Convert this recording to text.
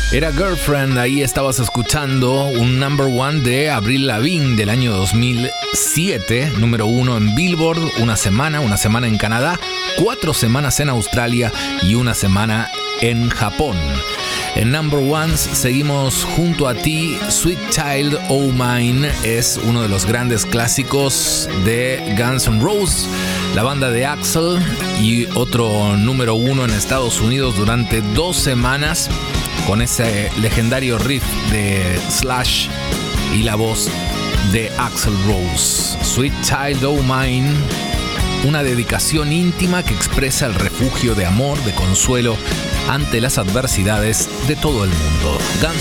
Era Girlfriend, ahí estabas escuchando un number one de Avril Lavigne del año 2007, número 1 en Billboard, una semana en Canadá, 4 semanas en Australia y una semana en Japón. En number ones seguimos junto a ti. Sweet Child O' Mine es uno de los grandes clásicos de Guns N' Roses, la banda de Axl, y otro número 1 en Estados Unidos durante 2 semanas con ese legendario riff de Slash y la voz de Axl Rose. Sweet Child O' Mine, una dedicación íntima que expresa el refugio de amor, de consuelo ante las adversidades de todo el mundo. Guns